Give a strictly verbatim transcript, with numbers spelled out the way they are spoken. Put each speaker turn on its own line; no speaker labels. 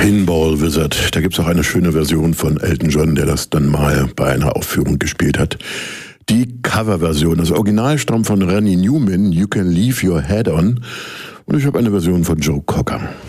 Pinball Wizard. Da gibt es auch eine schöne Version von Elton John, der das dann mal bei einer Aufführung gespielt hat. Die Coverversion, das Original stammt von Randy Newman, You Can Leave Your Head On. Und ich habe eine Version von Joe Cocker.